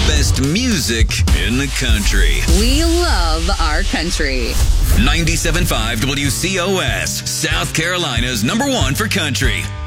best music in the country. We love our country. 97.5 WCOS, South Carolina's #1 for country.